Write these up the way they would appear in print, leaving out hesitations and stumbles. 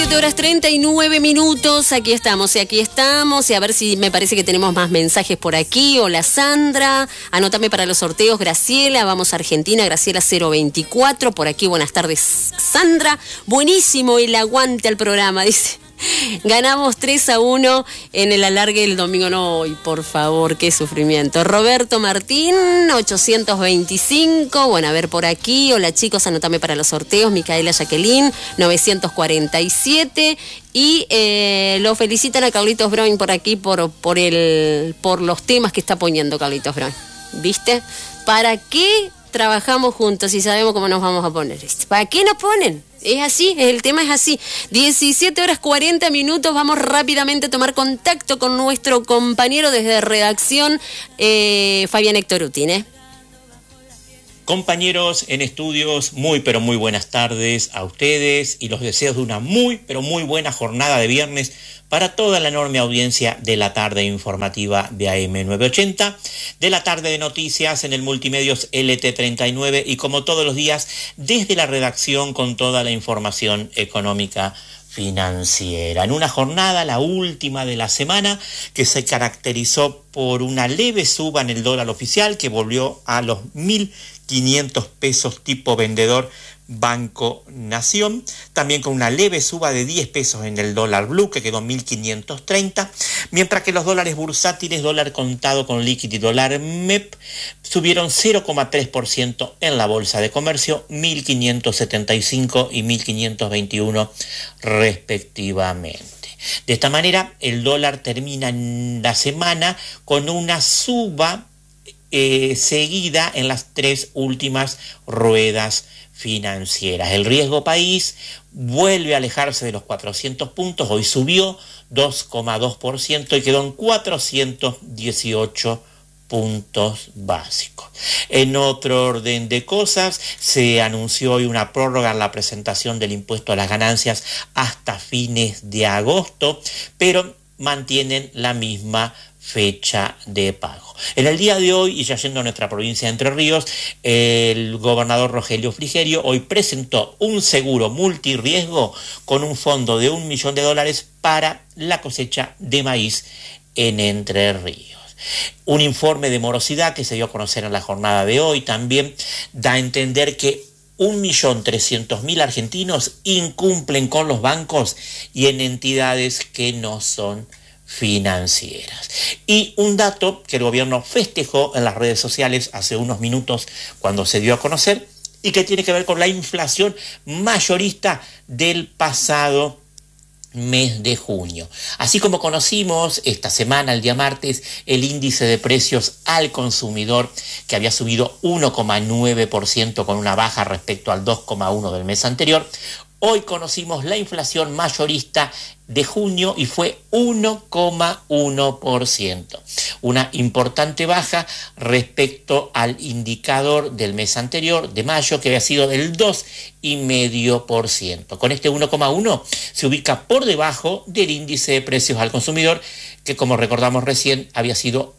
17:39. Aquí estamos, y a ver si me parece que tenemos más mensajes por aquí. Hola Sandra, anótame para los sorteos, Graciela, vamos a Argentina, Graciela 024, por aquí, buenas tardes Sandra, buenísimo el aguante al programa, dice. Ganamos 3-1 en el alargue del domingo. No, y por favor, qué sufrimiento. Roberto Martín, 825. Bueno, a ver por aquí. Hola chicos, anótame para los sorteos. Micaela Jacqueline, 947. Y lo felicitan a Carlitos Brown por aquí por los temas que está poniendo Carlitos Brown. ¿Viste? ¿Para qué trabajamos juntos si sabemos cómo nos vamos a poner? ¿Para qué nos ponen? Es así, el tema es así. 17:40. Vamos rápidamente a tomar contacto con nuestro compañero desde redacción, Fabián Héctor Utin. Compañeros en estudios, muy pero muy buenas tardes a ustedes y los deseos de una muy pero muy buena jornada de viernes para toda la enorme audiencia de la tarde informativa de AM980, de la tarde de noticias en el Multimedios LT39 y como todos los días desde la redacción con toda la información económica financiera. En una jornada, la última de la semana, que se caracterizó por una leve suba en el dólar oficial que volvió a los 1.500 pesos tipo vendedor Banco Nación, también con una leve suba de 10 pesos en el dólar blue que quedó 1.530, mientras que los dólares bursátiles, dólar contado con líquido y dólar MEP subieron 0,3% en la bolsa de comercio, 1.575 y 1.521 respectivamente. De esta manera, el dólar termina la semana con una suba seguida en las tres últimas ruedas financieras. El riesgo país vuelve a alejarse de los 400 puntos, hoy subió 2,2% y quedó en 418 puntos básicos. En otro orden de cosas, se anunció hoy una prórroga en la presentación del impuesto a las ganancias hasta fines de agosto, pero mantienen la misma fecha de pago. En el día de hoy, y ya yendo a nuestra provincia de Entre Ríos, el gobernador Rogelio Frigerio hoy presentó un seguro multirriesgo con un fondo de $1 millón para la cosecha de maíz en Entre Ríos. Un informe de morosidad que se dio a conocer en la jornada de hoy también da a entender que 1.300.000 argentinos incumplen con los bancos y en entidades que no son financieras. Y un dato que el gobierno festejó en las redes sociales hace unos minutos cuando se dio a conocer y que tiene que ver con la inflación mayorista del pasado mes de junio. Así como conocimos esta semana, el día martes, el índice de precios al consumidor que había subido 1,9% con una baja respecto al 2,1% del mes anterior, hoy conocimos la inflación mayorista de junio y fue 1,1%. Una importante baja respecto al indicador del mes anterior, de mayo, que había sido del 2,5%. Con este 1,1 se ubica por debajo del índice de precios al consumidor, que como recordamos recién había sido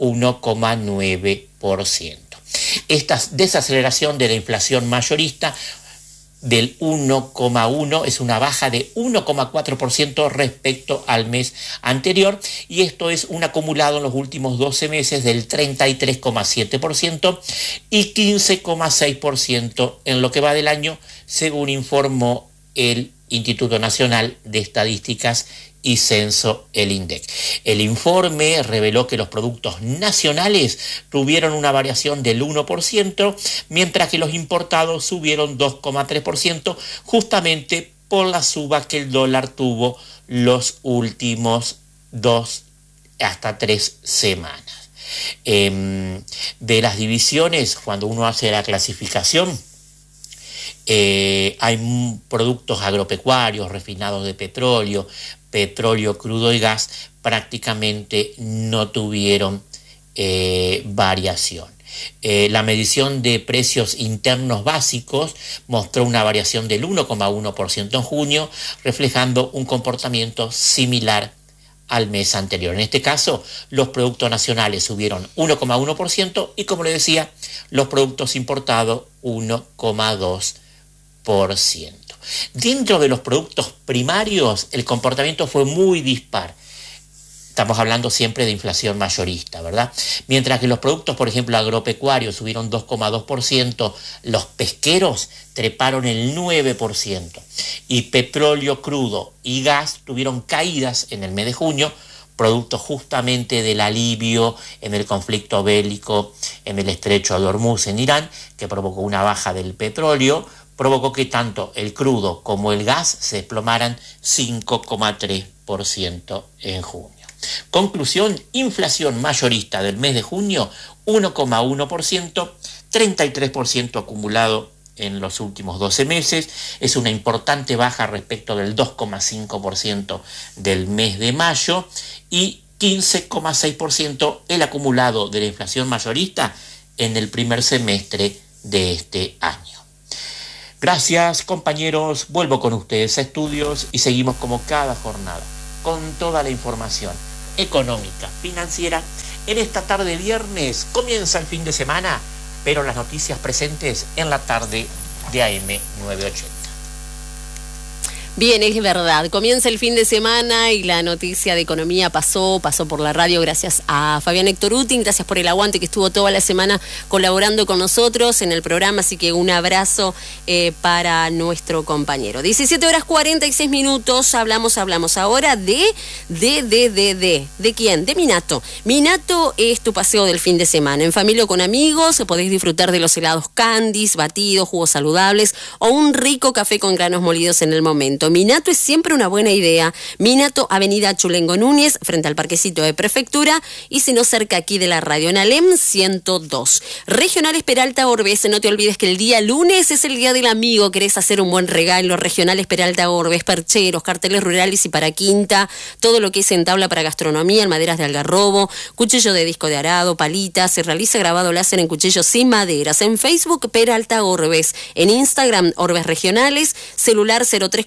1,9%. Esta desaceleración de la inflación mayorista del 1,1 es una baja de 1,4% respecto al mes anterior y esto es un acumulado en los últimos 12 meses del 33,7% y 15,6% en lo que va del año, según informó el Instituto Nacional de Estadísticas y Censo, el INDEC. El informe reveló que los productos nacionales tuvieron una variación del 1%, mientras que los importados subieron 2,3%, justamente por la suba que el dólar tuvo los últimos 2 hasta 3 semanas. De las divisiones, cuando uno hace la clasificación, hay productos agropecuarios, refinados de petróleo crudo y gas, prácticamente no tuvieron variación. La medición de precios internos básicos mostró una variación del 1,1% en junio, reflejando un comportamiento similar al mes anterior. En este caso, los productos nacionales subieron 1,1% y, como le decía, los productos importados 1,2%. Dentro de los productos primarios, el comportamiento fue muy dispar. Estamos hablando siempre de inflación mayorista, ¿verdad? Mientras que los productos, por ejemplo, agropecuarios subieron 2,2%, los pesqueros treparon el 9%. Y petróleo crudo y gas tuvieron caídas en el mes de junio, producto justamente del alivio en el conflicto bélico en el estrecho de Hormuz en Irán, que provocó una baja del petróleo, provocó que tanto el crudo como el gas se desplomaran 5,3% en junio. Conclusión, inflación mayorista del mes de junio, 1,1%, 33% acumulado en los últimos 12 meses, es una importante baja respecto del 2,5% del mes de mayo y 15,6% el acumulado de la inflación mayorista en el primer semestre de este año. Gracias, compañeros, vuelvo con ustedes a estudios y seguimos como cada jornada con toda la información económica, financiera. En esta tarde de viernes comienza el fin de semana, pero las noticias presentes en la tarde de AM 980. Bien, es verdad, comienza el fin de semana y la noticia de economía pasó por la radio gracias a Fabián Héctor Utin, gracias por el aguante que estuvo toda la semana colaborando con nosotros en el programa, así que un abrazo para nuestro compañero. 17:46, hablamos ahora ¿de quién? De Minato. Minato es tu paseo del fin de semana, en familia o con amigos, podés disfrutar de los helados candies, batidos, jugos saludables o un rico café con granos molidos en el momento. Minato es siempre una buena idea. Minato, Avenida Chulengo Núñez, frente al parquecito de Prefectura, y si no, cerca aquí de la radio, en Alem 102. Regionales Peralta Orbes, no te olvides que el día lunes es el día del amigo, querés hacer un buen regalo. Regionales Peralta Orbes, percheros, carteles rurales y para quinta, todo lo que es en tabla para gastronomía, en maderas de algarrobo, cuchillo de disco de arado, palitas, se realiza grabado láser en cuchillos sin maderas. En Facebook, Peralta Orbes, en Instagram, Orbes Regionales, celular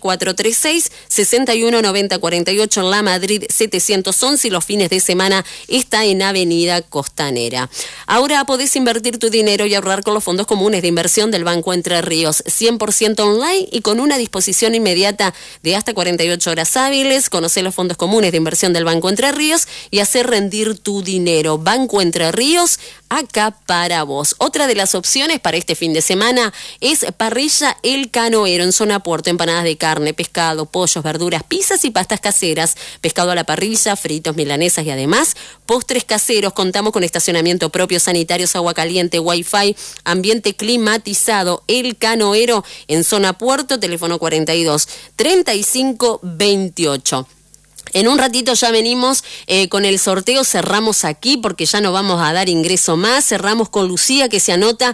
03436-619048 en La Madrid 711 y los fines de semana está en Avenida Costanera. Ahora podés invertir tu dinero y ahorrar con los fondos comunes de inversión del Banco Entre Ríos, 100% online y con una disposición inmediata de hasta 48 horas hábiles. Conocé los fondos comunes de inversión del Banco Entre Ríos y hacer rendir tu dinero. Banco Entre Ríos, acá para vos. Otra de las opciones para este fin de semana es Parrilla El Canoero en zona Puerto, empanadas de carne, pescado, pollos, verduras, pizzas y pastas caseras, pescado a la parrilla, fritos, milanesas y además postres caseros. Contamos con estacionamiento propio, sanitarios, agua caliente, wifi, ambiente climatizado. El Canoero en zona Puerto, teléfono 42 35 28. En un ratito ya venimos con el sorteo, cerramos aquí porque ya no vamos a dar ingreso más, cerramos con Lucía que se anota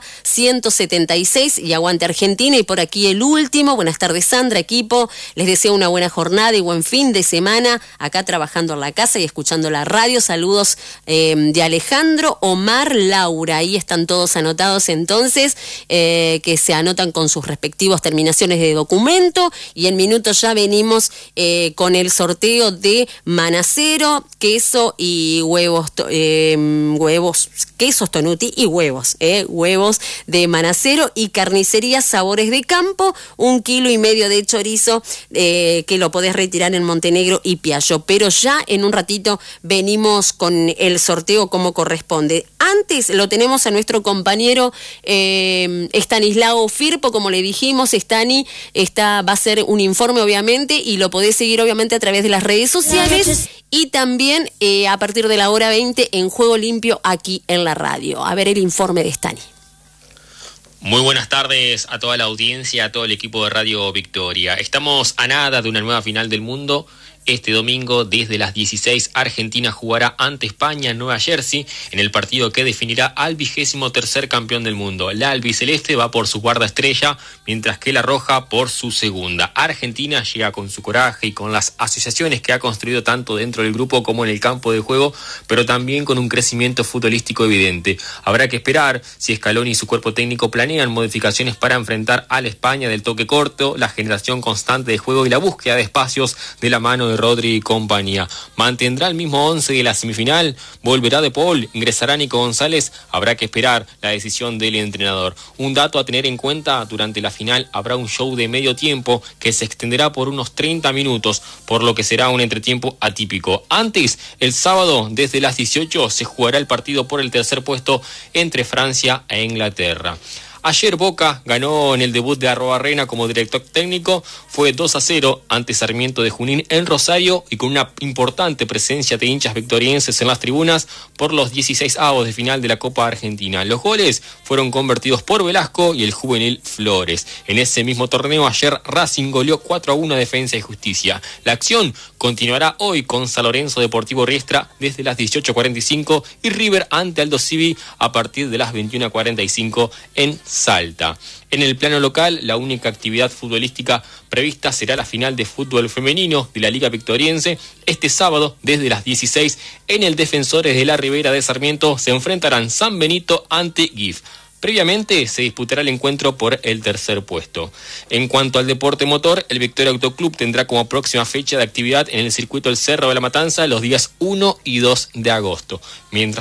176 y aguante Argentina, y por aquí el último. Buenas tardes, Sandra, equipo, les deseo una buena jornada y buen fin de semana acá trabajando en la casa y escuchando la radio. Saludos de Alejandro, Omar, Laura, ahí están todos anotados entonces, que se anotan con sus respectivas terminaciones de documento, y en minutos ya venimos con el sorteo de Manacero, queso y huevos, quesos Tonuti y huevos de Manacero, y carnicería Sabores de Campo, 1,5 kilos de chorizo que lo podés retirar en Montenegro y Piallo. Pero ya en un ratito venimos con el sorteo como corresponde. Antes lo tenemos a nuestro compañero Estanislao Firpo, como le dijimos. Estani va a hacer un informe obviamente y lo podés seguir obviamente a través de las redes sociales y también a partir de la hora 20 en Juego Limpio aquí en la radio. A ver el informe de Stani. Muy buenas tardes a toda la audiencia, a todo el equipo de Radio Victoria. Estamos a nada de una nueva final del mundo. Este domingo, desde las 16, Argentina jugará ante España en Nueva Jersey en el partido que definirá al 23º campeón del mundo. La albiceleste va por su guardaestrella, mientras que la roja por su segunda. Argentina llega con su coraje y con las asociaciones que ha construido tanto dentro del grupo como en el campo de juego, pero también con un crecimiento futbolístico evidente. Habrá que esperar si Scaloni y su cuerpo técnico planean modificaciones para enfrentar a la España del toque corto, la generación constante de juego y la búsqueda de espacios de la mano de de Rodri y compañía. Mantendrá el mismo 11 de la semifinal, volverá De Paul, ingresará Nico González, habrá que esperar la decisión del entrenador. Un dato a tener en cuenta, durante la final habrá un show de medio tiempo que se extenderá por unos 30 minutos, por lo que será un entretiempo atípico. Antes, el sábado, desde las 18, se jugará el partido por el tercer puesto entre Francia e Inglaterra. Ayer Boca ganó en el debut de Arruabarrena como director técnico, fue 2-0 ante Sarmiento de Junín en Rosario y con una importante presencia de hinchas victorienses en las tribunas por los 16avos de final de la Copa Argentina. Los goles fueron convertidos por Velasco y el juvenil Flores. En ese mismo torneo ayer Racing goleó 4-1 a Defensa y Justicia. La acción continuará hoy con San Lorenzo Deportivo Riestra desde las 18:45 y River ante Aldo Civi a partir de las 21:45 en Salta. En el plano local, la única actividad futbolística prevista será la final de fútbol femenino de la Liga Victoriense. Este sábado, desde las 16, en el Defensores de la Ribera de Sarmiento, se enfrentarán San Benito ante GIF. Previamente se disputará el encuentro por el tercer puesto. En cuanto al deporte motor, el Victoria Autoclub tendrá como próxima fecha de actividad en el circuito El Cerro de la Matanza los días 1 y 2 de agosto. Mientras